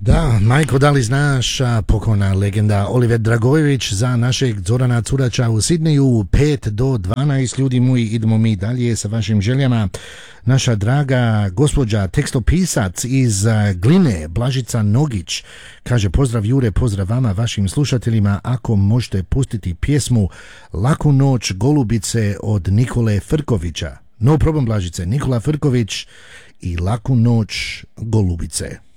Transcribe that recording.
Da, Majko, da li znaš pokojna legenda Oliver Dragojević za našeg Zorana Curača u Sidneju 5 do 12, ljudi moji, idemo mi dalje sa vašim željama. Naša draga gospođa tekstopisac iz Gline, Blažica Nogić, kaže: pozdrav Jure, pozdrav vama, vašim slušateljima, ako možete pustiti pjesmu Laku noć golubice od Nikole Frkovića. No problem, Blažice, Nikola Frković i Laku noć golubice.